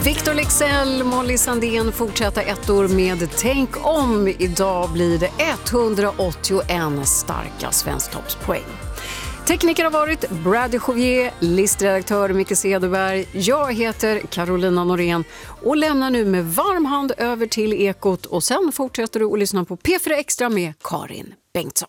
Victor Leksell, Molly Sandén fortsätter ettor med Tänk om. Idag blir det 181 starka svensktoppspoäng. Tekniker har varit Brady Jovier, listredaktör Micke Cederberg. Jag heter Carolina Norén och lämnar nu med varm hand över till Ekot. Och sen fortsätter du att lyssna på P4 Extra med Karin Bengtsson.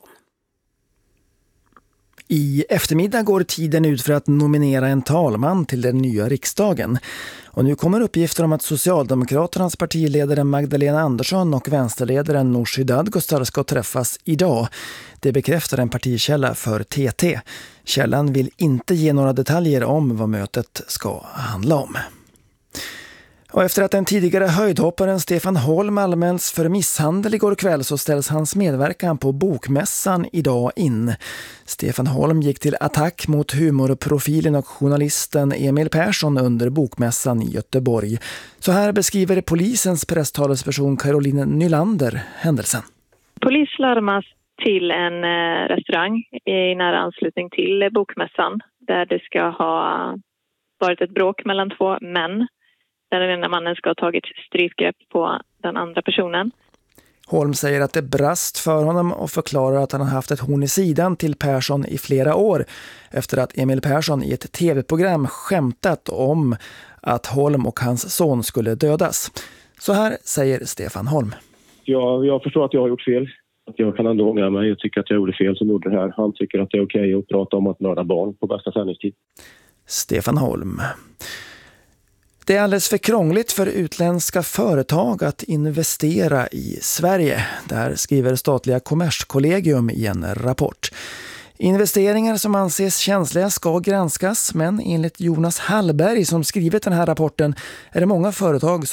I eftermiddag går tiden ut för att nominera en talman till den nya riksdagen. Och nu kommer uppgifter om att Socialdemokraternas partiledare Magdalena Andersson och vänsterledaren Nooshi Dadgostar ska träffas idag. Det bekräftar en partikälla för TT. Källan vill inte ge några detaljer om vad mötet ska handla om. Och efter att den tidigare höjdhopparen Stefan Holm anmälts för misshandel igår kväll så ställs hans medverkan på Bokmässan idag in. Stefan Holm gick till attack mot humorprofilen och journalisten Emil Persson under Bokmässan i Göteborg. Så här beskriver polisens presstalesperson Caroline Nylander händelsen. Polis larmas till en restaurang i nära anslutning till Bokmässan där det ska ha varit ett bråk mellan två män. Där den ena mannen ska ha tagit strypgrepp på den andra personen. Holm säger att det brast för honom och förklarar att han har haft ett horn i sidan till Persson i flera år efter att Emil Persson i ett tv-program skämtat om att Holm och hans son skulle dödas. Så här säger Stefan Holm. Jag förstår att jag har gjort fel. Att jag kan ändå ångra mig. Jag tycker att jag gjorde fel som gjorde det här. Han tycker att det är okej att prata om att mörda barn på bästa sändningstid. Stefan Holm. Det är alldeles för krångligt för utländska företag att investera i Sverige. Där skriver statliga Kommerskollegium i en rapport. Investeringar som anses känsliga ska granskas, men enligt Jonas Hallberg som skrivit den här rapporten är det många företag